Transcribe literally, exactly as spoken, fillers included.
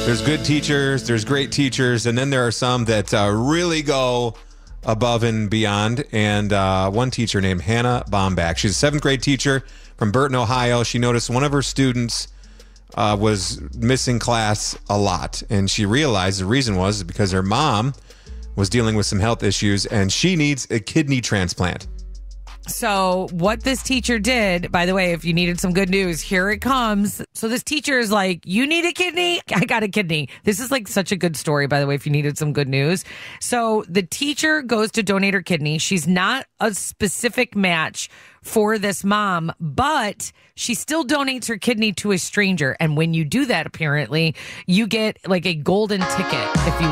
There's good teachers, there's great teachers, and then there are some that uh, really go above and beyond. And uh, one teacher named Hannah Bombach, she's a seventh grade teacher from Burton, Ohio. She noticed one of her students uh, was missing class a lot, and she realized the reason was because her mom was dealing with some health issues, and she needs a kidney transplant. So what this teacher did, by the way, if you needed some good news, here it comes. So this teacher is like, you need a kidney? I got a kidney. This is like such a good story, by the way, if you needed some good news. So the teacher goes to donate her kidney. She's not a specific match for this mom, but she still donates her kidney to a stranger. And when you do that, apparently, you get like a golden ticket if you